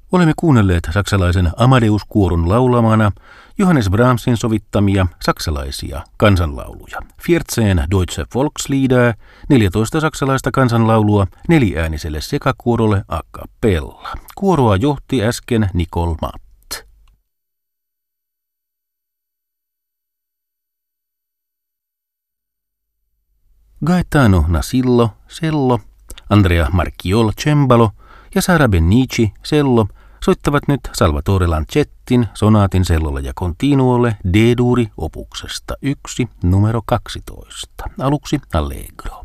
Olemme kuunnelleet saksalaisen Amadeus-kuorun laulamana Johannes Brahmsin sovittamia saksalaisia kansanlauluja. 14 Deutsche Volkslieder, 14 saksalaista kansanlaulua neliääniselle sekakuorolle a cappella. Kuoroa johti äsken Nicole Matt. Gaetano Nasillo, cello, Andrea Marchiol, cembalo ja Sara Bennici, cello, soittavat nyt Salvatore Lancettin sonaatin cellolle ja continuolle D-duuri opuksesta 1, numero 12. Aluksi Allegro.